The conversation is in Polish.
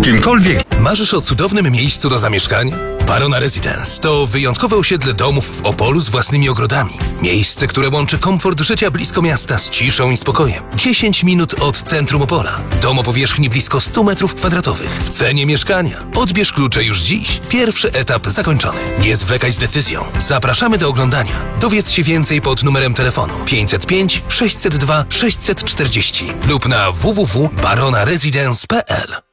kimkolwiek. Marzysz o cudownym miejscu do zamieszkania? Barona Residence to wyjątkowe osiedle domów w Opolu z własnymi ogrodami. Miejsce, które łączy komfort życia blisko miasta z ciszą i spokojem. 10 minut od centrum Opola. Dom o powierzchni blisko 100 m2 w cenie mieszkania. Odbierz klucze już dziś. Pierwszy etap zakończony. Nie zwlekaj z decyzją. Zapraszamy do oglądania. Dowiedz się więcej pod numerem telefonu 505 602 640 lub na www.baronaresidence.pl.